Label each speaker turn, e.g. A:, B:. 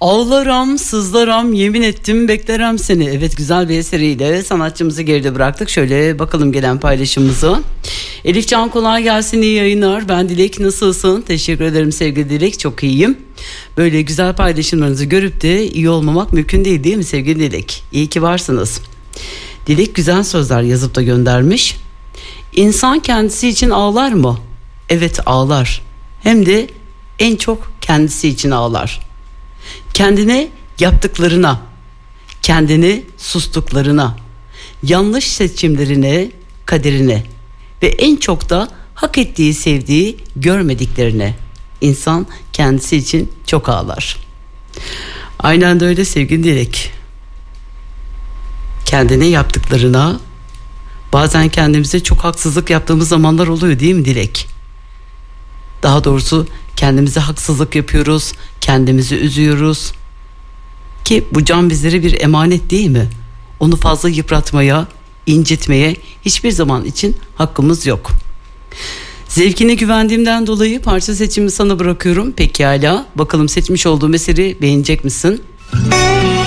A: Ağlarım, sızlarım, yemin ettim beklerim seni. Evet, güzel bir eseriyle sanatçımızı geride bıraktık. Şöyle bakalım gelen paylaşımımıza. Elif Can, kolay gelsin, iyi yayınlar. Ben Dilek, nasılsın? Teşekkür ederim sevgili Dilek, çok iyiyim. Böyle güzel paylaşımlarınızı görüp de iyi olmamak mümkün değil mi sevgili Dilek? İyi ki varsınız. Dilek güzel sözler yazıp da göndermiş. İnsan kendisi için ağlar mı? Evet, ağlar. Hem de en çok kendisi için ağlar. Kendine yaptıklarına, kendini sustuklarına, yanlış seçimlerine, kaderine ve en çok da hak ettiği, sevdiği, görmediklerine insan kendisi için çok ağlar. Aynen de öyle sevgili Dilek. Kendine yaptıklarına, bazen kendimize çok haksızlık yaptığımız zamanlar oluyor değil mi Dilek? Daha doğrusu kendimize haksızlık yapıyoruz, kendimizi üzüyoruz. Ki bu can bizlere bir emanet değil mi? Onu fazla yıpratmaya, incitmeye hiçbir zaman için hakkımız yok. Zevkine güvendiğimden dolayı parça seçimi sana bırakıyorum. Pekala, bakalım seçmiş olduğum eseri beğenecek misin?